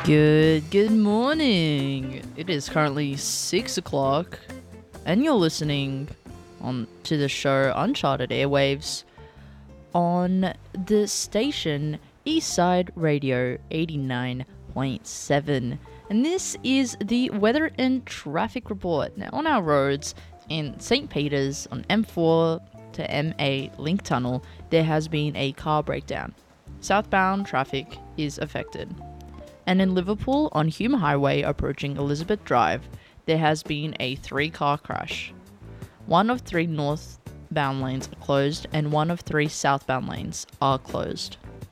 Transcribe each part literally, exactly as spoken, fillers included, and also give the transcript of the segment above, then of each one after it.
Good, good morning. It is currently six o'clock, and you're listening on to the show Uncharted Airwaves on the station Eastside Radio eighty-nine point seven. And this is the weather and traffic report. Now, on our roads in Saint Peter's on M four to M A Link Tunnel, there has been a car breakdown. Southbound traffic is affected. And in Liverpool, on Hume Highway approaching Elizabeth Drive, there has been a three-car crash. One of three northbound lanes are closed, and one of three southbound lanes are closed.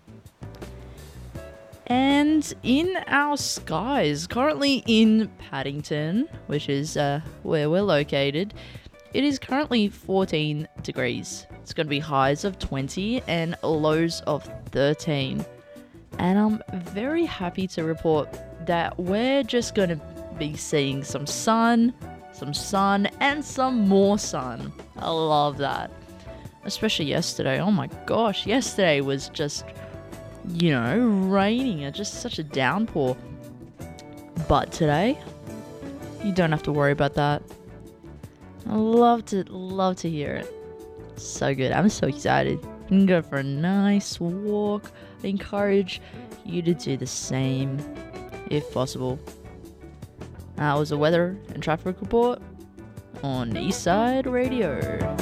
And in our skies, currently in Paddington, which is uh, where we're located, it is currently fourteen degrees. It's going to be highs of twenty and lows of thirteen. And I'm very happy to report that we're just going to be seeing some sun, some sun, and some more sun. I love that. Especially yesterday. Oh my gosh, yesterday was just, you know, raining. It's just such a downpour. But today, you don't have to worry about that. I love to, love to hear it. So good. I'm so excited. You can go for a nice walk. I encourage you to do the same, if possible. That was a weather and traffic report on Eastside Radio.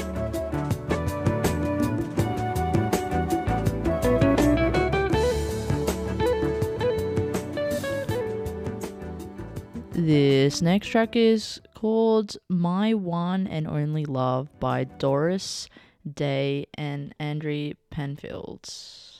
This next track is called My One and Only Love by Doris Day and Andrew Penfield.